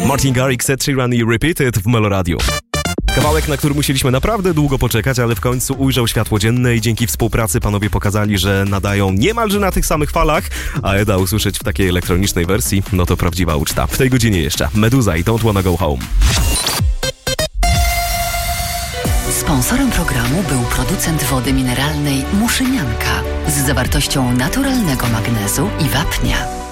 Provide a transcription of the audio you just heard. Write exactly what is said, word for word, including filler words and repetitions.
Martin Garrix, Ed Sheeran i Repeated w Melo Radio. Kawałek, na który musieliśmy naprawdę długo poczekać, ale w końcu ujrzał światło dzienne i dzięki współpracy panowie pokazali, że nadają niemalże na tych samych falach, a Eda usłyszeć w takiej elektronicznej wersji, no to prawdziwa uczta. W tej godzinie jeszcze Meduza i Don't Wanna Go Home. Sponsorem programu był producent wody mineralnej Muszynianka z zawartością naturalnego magnezu i wapnia.